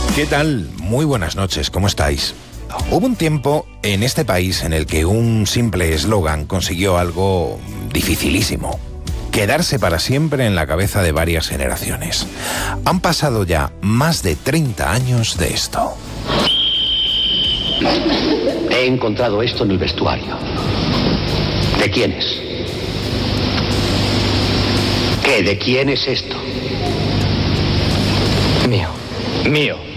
¿Qué tal? Muy buenas noches, ¿cómo estáis? Hubo un tiempo en este país en el que un simple eslogan consiguió algo dificilísimo: quedarse para siempre en la cabeza de varias generaciones. Han pasado ya más de 30 años de esto. He encontrado esto en el vestuario. ¿De quién es? ¿Qué? ¿De quién es esto? Mío.